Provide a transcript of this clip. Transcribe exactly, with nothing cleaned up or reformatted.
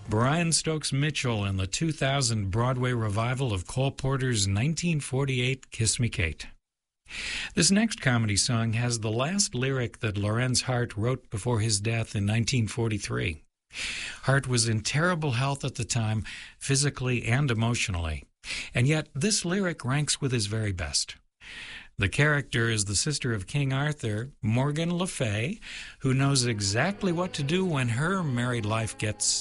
Brian Stokes Mitchell in the two thousand Broadway revival of Cole Porter's nineteen forty-eight Kiss Me Kate. This next comedy song has the last lyric that Lorenz Hart wrote before his death in nineteen forty-three. Hart was in terrible health at the time, physically and emotionally, and yet this lyric ranks with his very best. The character is the sister of King Arthur, Morgan Le Fay, who knows exactly what to do when her married life gets